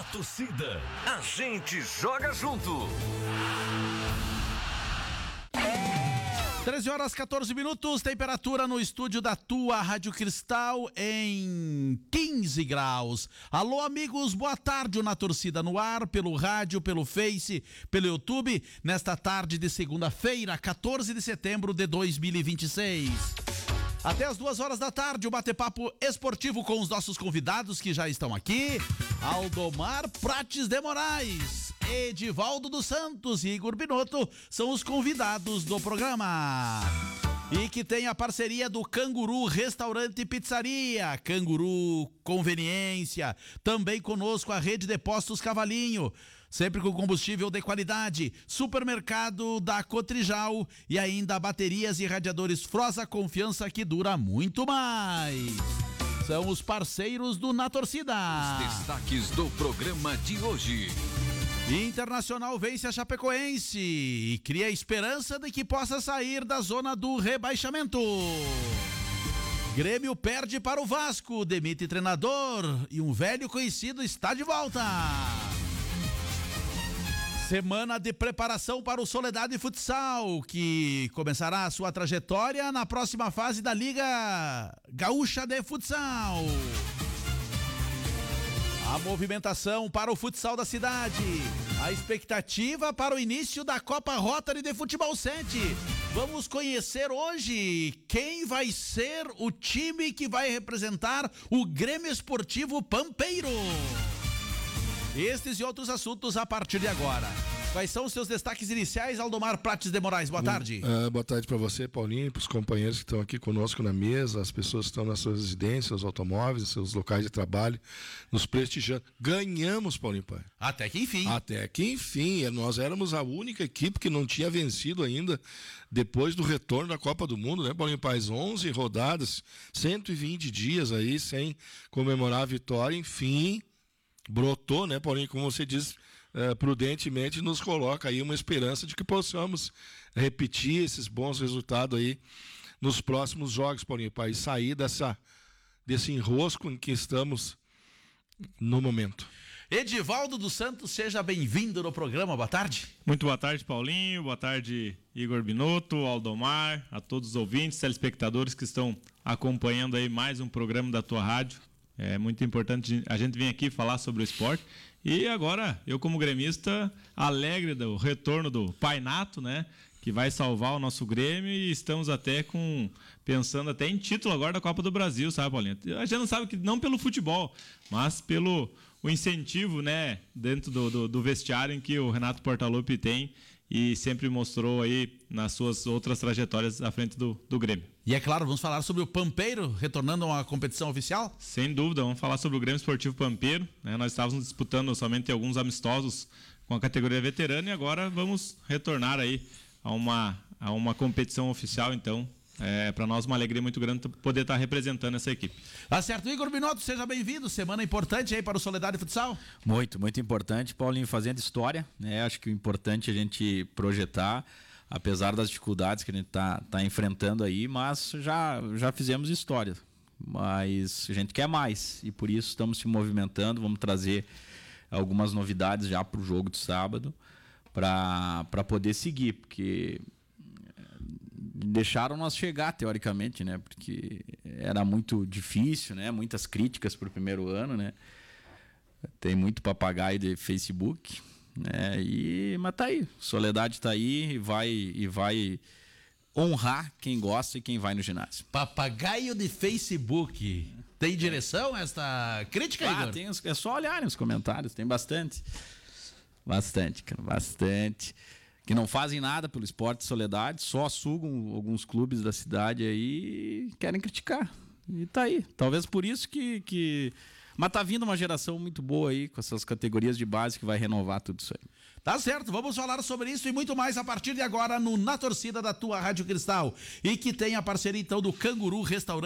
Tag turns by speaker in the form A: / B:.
A: Na torcida, a gente joga junto.
B: 13h14, temperatura no estúdio da tua Rádio Cristal em 15 graus. Alô, amigos, boa tarde. Na torcida no ar, pelo rádio, pelo Face, pelo YouTube, nesta tarde de segunda-feira, 14 de setembro de 2026. Até as 2 horas da tarde, o bate-papo esportivo com os nossos convidados que já estão aqui. Aldomar Prates de Moraes, Edivaldo dos Santos e Igor Binotto são os convidados do programa. E que tem a parceria do Canguru Restaurante e Pizzaria, Canguru Conveniência, também conosco a rede de postos Cavalinho, sempre com combustível de qualidade, supermercado da Cotrijal e ainda baterias e radiadores Frosa, confiança que dura muito mais. São os parceiros do Na Torcida.
A: Os destaques do programa de hoje.
B: Internacional vence a Chapecoense e cria esperança de que possa sair da zona do rebaixamento. Grêmio perde para o Vasco, demite treinador e um velho conhecido está de volta. Semana de preparação para o Soledade Futsal, que começará a sua trajetória na próxima fase da Liga Gaúcha de Futsal. A movimentação para o futsal da cidade. A expectativa para o início da Copa Rotary de Futebol 7. Vamos conhecer hoje quem vai ser o time que vai representar o Grêmio Esportivo Pampeiro. Estes e outros assuntos a partir de agora. Quais são os seus destaques iniciais, Aldomar Prates de Moraes? Boa tarde.
C: Boa tarde para você, Paulinho, para os companheiros que estão aqui conosco na mesa, as pessoas que estão nas suas residências, seus automóveis, seus locais de trabalho, nos prestigiando. Ganhamos, Paulinho Pai.
B: Até que enfim.
C: Até que enfim. Nós éramos a única equipe que não tinha vencido ainda depois do retorno da Copa do Mundo, né, Paulinho Pai? 11 rodadas, 120 dias aí sem comemorar a vitória. Enfim, brotou, né, Paulinho? Como você diz, prudentemente nos coloca aí uma esperança de que possamos repetir esses bons resultados aí nos próximos jogos, Paulinho, para sair desse enrosco em que estamos no momento.
B: Edivaldo dos Santos, seja bem-vindo no programa, boa tarde.
D: Muito boa tarde, Paulinho, boa tarde, Igor Binotto, Aldomar, a todos os ouvintes, telespectadores que estão acompanhando aí mais um programa da tua rádio. É muito importante a gente vir aqui falar sobre o esporte. E agora, eu como gremista, alegre do retorno do Pai Nato, né? Que vai salvar o nosso Grêmio e estamos até pensando até em título agora da Copa do Brasil, sabe, Paulinho? A gente não sabe que não pelo futebol, mas pelo o incentivo, né? Dentro do vestiário em que o Renato Portaluppi tem e sempre mostrou aí nas suas outras trajetórias à frente do Grêmio.
B: E é claro, vamos falar sobre o Pampeiro retornando a uma competição oficial?
D: Sem dúvida, vamos falar sobre o Grêmio Esportivo Pampeiro, né? Nós estávamos disputando somente alguns amistosos com a categoria veterana e agora vamos retornar aí a uma competição oficial, então para nós uma alegria muito grande poder estar representando essa equipe.
B: Tá certo, Igor Binotto, seja bem-vindo, semana importante aí para o Soledade Futsal.
E: Muito importante, Paulinho, fazendo história, né? Acho que o importante é a gente projetar, apesar das dificuldades que a gente tá enfrentando aí, mas já fizemos história, mas a gente quer mais e por isso estamos se movimentando, vamos trazer algumas novidades já para o jogo de sábado para poder seguir, porque deixaram nós chegar teoricamente, né? Porque era muito difícil, né? Muitas críticas pro primeiro ano, né? Tem muito papagaio de Facebook, né? Mas tá aí, Soledade tá aí e vai honrar quem gosta e quem vai no ginásio.
B: Papagaio de Facebook. Tem direção esta crítica, Igor?
E: É só olhar nos comentários, tem bastante. Bastante, cara, bastante. Que não fazem nada pelo esporte de Soledade, só sugam alguns clubes da cidade aí e querem criticar. E tá aí. Talvez por isso que... Mas tá vindo uma geração muito boa aí, com essas categorias de base que vai renovar tudo isso aí.
B: Tá certo, vamos falar sobre isso e muito mais a partir de agora no Na Torcida da tua Rádio Cristal. E que tem a parceria então do Canguru Restaurante